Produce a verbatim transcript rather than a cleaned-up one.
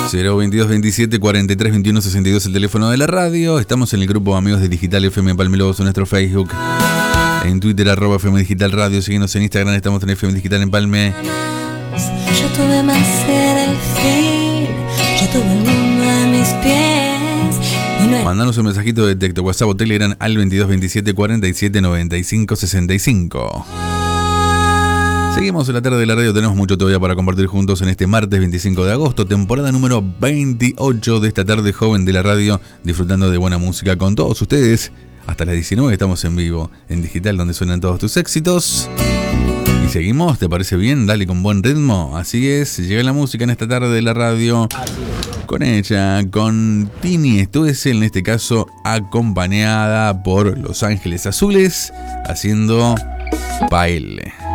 cero veintidós veintisiete cuarenta y tres veintiuno sesenta y dos el teléfono de la radio. Estamos en el grupo Amigos de Digital F M Palmelobos en nuestro Facebook. En Twitter, arroba F M Digital Radio. Síguenos en Instagram, estamos en F M Digital en Palme. Yo tuve más el fin, yo tuve el mundo a mis pies. No... Mandanos un mensajito de texto, WhatsApp o Telegram al veintidós veintisiete cuarenta y siete noventa y cinco sesenta y cinco. Seguimos en la tarde de la radio, tenemos mucho todavía para compartir juntos en este martes veinticinco de agosto, temporada número veintiocho de esta tarde joven de la radio, disfrutando de buena música con todos ustedes. Hasta las diecinueve estamos en vivo, en digital, donde suenan todos tus éxitos. Y seguimos, ¿te parece bien? Dale con buen ritmo. Así es, llega la música en esta tarde de la radio. Con ella, con Tini Stoessel, en este caso acompañada por Los Ángeles Azules, haciendo Baile.